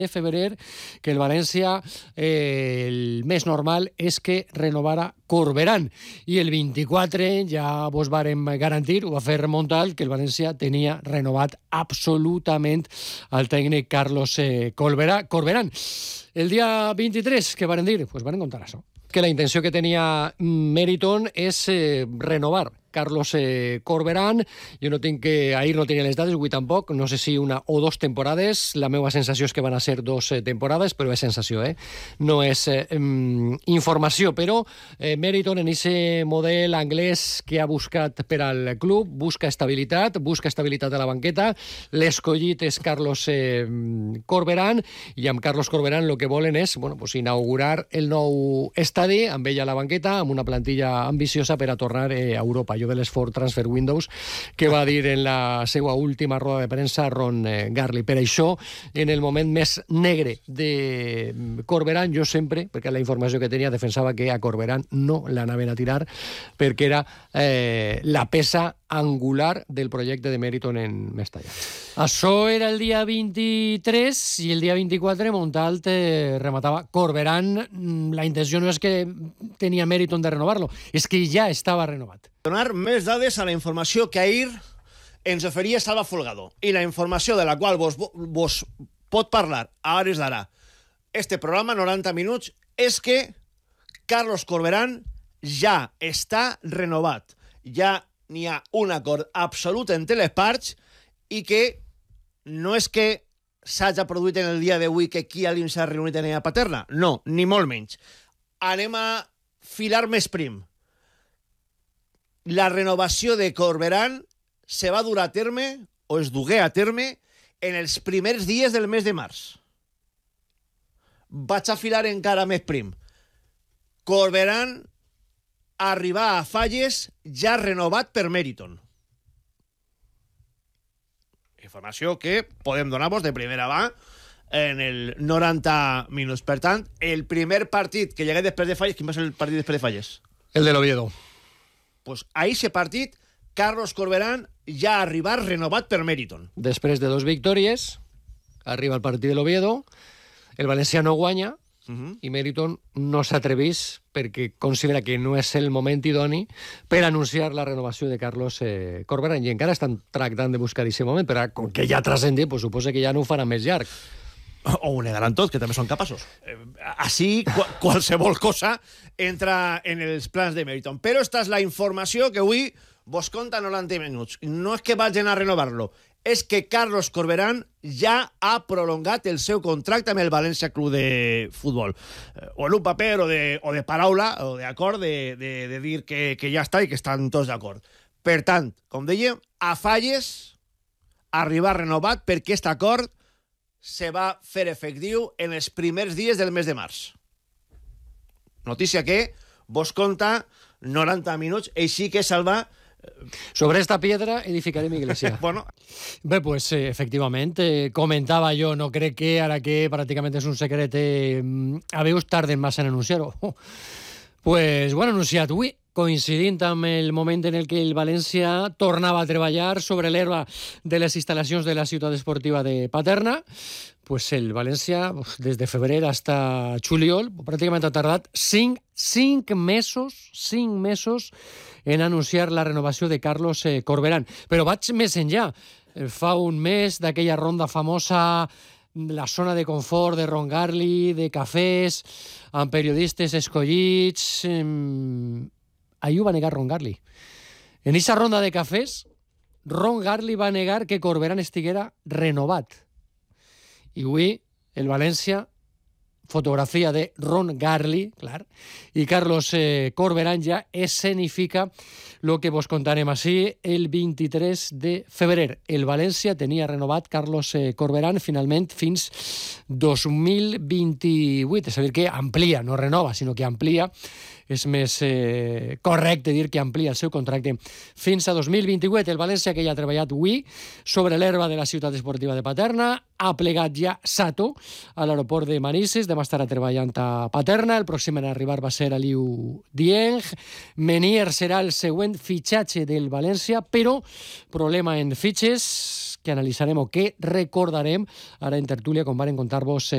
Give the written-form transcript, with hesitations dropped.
de febrer que el València el més normal és que renovara Corberán i el 24 ja vos vàrem garantir, ho va fer Montal, que el València tenia renovat absolutament el tècnic Carlos Corberán. El dia 23, què varen dir? Pues varen contar això, que la intenció que tenia Meriton és renovar Carlos Corberán. Jo no tinc que... Ahir no tenia les dades, avui tampoc. No sé si una o dos temporades. La meva sensació és que van a ser 2 temporades, però és sensació, no és informació. Però Meriton, en aquest model anglès que ha buscat per al club, busca estabilitat a la banqueta. L'escollit és Carlos Corberán, i amb Carlos Corberán el que volen és inaugurar el nou estadi, amb ell a la banqueta, amb una plantilla ambiciosa per a tornar a Europa. De l'Esfort Transfer Windows que va dir en la seva última roda de premsa Ron Garley. Per això, en el moment més negre de Corberán, jo sempre, perquè la informació que tenia, defensava que a Corberán no l'anaven a tirar perquè era la peça angular del projecte de Meriton en Mestalla. Això era el dia 23 i el dia 24 Montalt rematava Corberán. La intenció no és que tenia Meriton de renovar-lo, és que ja estava renovat. Donar més dades a la informació que ahir ens oferia Salva Folgado i la informació de la qual vos pot parlar a hores d'ara este programa, 90 minuts, és que Carlos Corberán ja està renovat. Ja n'hi ha un acord absolut entre les parts i que no és que s'hagi produït en el dia d'avui que aquí alguien s'ha reunit en ella paterna. No, ni molt menys. Anem a filar més prim. La renovació de Corberán se va dur a terme, o es dugué a terme, en els primers dies del mes de març. Vaig a filar encara més prim. Corberán arriba a Falles ja renovat per Meriton. Informació que podem donar-vos de primera mà en el 90 minuts. Per tant, el primer partit que llegué després de Falles, quin va ser el partit després de Falles? El de l'Oviedo. Pues a ese partit, Carlos Corberán ja ha arribat renovat per Meriton. Després de 2 victòries, arriba el partit de l'Oviedo, el València no guanya, i Meriton no s'atrevís perquè considera que no és el moment idoni per anunciar la renovació de Carlos Corberán, i encara estan tractant de buscar aquest moment, però com que ja ha transcendit, pues suposa que ja no ho farà més llarg. O ho negaran tot, que també són capaços. Així, qualsevol cosa entra en els plans de Meriton. Però esta és la informació que avui vos conta 90 minuts. No és que vagin a renovar-lo, és que Carlos Corberán ja ha prolongat el seu contracte amb el València Club de Futbol. O en un paper o de paraula, o d'acord, de dir que ja està i que estan tots d'acord. Per tant, com dèiem, a Falles arribar renovat perquè aquest acord se va fer efectiu en els primers dies del mes de març. Notícia que vos conta 90 minuts, així que Salva... Sobre esta piedra edificarem iglesia. Bueno. Bé, pues efectivament, comentava jo, no crec que ara que pràcticament és un secret, a veus tarden massa en anunciar-ho. Pues ho han anunciat avui, coincidint amb el moment en el que el València tornava a treballar sobre l'herba de les instal·lacions de la ciutat esportiva de Paterna. Pues el València, des de febrer fins a juliol, pràcticament ha tardat 5 mesos en anunciar la renovació de Carlos Corberán. Però vaig més enllà. Fa un mes d'aquella ronda famosa, la zona de confort de Ron Garley, de cafès, amb periodistes escollits... Ahí ho va negar Ron Garley. En aquesta ronda de cafès, Ron Garley va negar que Corberán estiguera renovat. I avui el València, fotografia de Ron Garley, clar, i Carlos Corberán ja escenifica el que vos contarem així el 23 de febrer. El València tenia renovat Carlos Corberán finalment fins 2028, és a dir, que amplia, no renova, sinó que amplia. És més correcte dir que amplia el seu contracte fins a 2028. El València, que ja ha treballat avui sobre l'herba de la ciutat esportiva de Paterna, ha plegat ja Sato a l'aeroport de Manises, demà estarà treballant a Paterna, el pròxim en arribar va ser Aliou Dieng, Menier serà el següent fitxatge del València, però problema en fitxes que analitzarem o que recordarem ara en tertúlia, com varen contar-vos